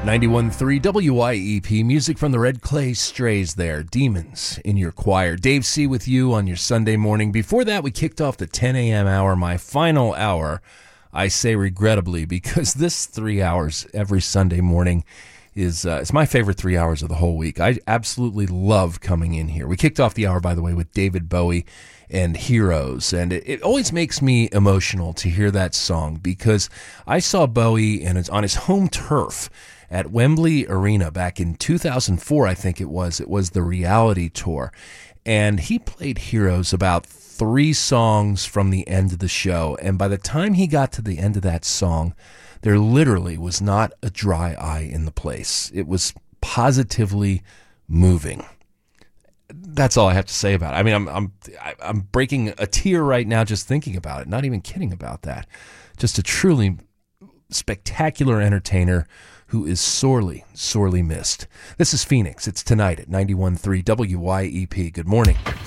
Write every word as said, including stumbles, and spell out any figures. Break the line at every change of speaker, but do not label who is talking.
ninety-one point three W Y E P, music from the Red Clay Strays there, Demons in Your Choir. Dave C. with you on your Sunday morning. Before that, we kicked off the ten a.m. hour, my final hour. I say regrettably because this three hours every Sunday morning is uh, it's my favorite three hours of the whole week. I absolutely love coming in here. We kicked off the hour, by the way, with David Bowie and Heroes, and it, it always makes me emotional to hear that song because I saw Bowie and it's on his home turf at Wembley Arena back in two thousand four, I think it was. It was the reality tour, and he played Heroes about three songs from the end of the show, and by the time he got to the end of that song, there literally was not a dry eye in the place. It was positively moving. That's all I have to say about it. I mean, I'm I'm I'm breaking a tear right now just thinking about it. Not even kidding about that. Just a truly spectacular entertainer who is sorely, sorely missed. This is Phoenix. It's tonight at ninety-one point three W Y E P. Good morning.